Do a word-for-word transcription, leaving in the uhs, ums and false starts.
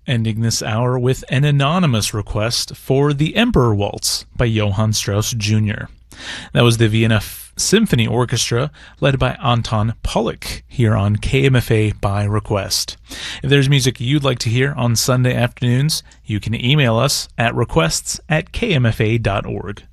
Ending this hour with an anonymous request for The Emperor Waltz by Johann Strauss Junior That was the Vienna F- Symphony Orchestra, led by Anton Pollock, here on K M F A by request. If there's music you'd like to hear on Sunday afternoons, you can email us at requests at k m f a dot org.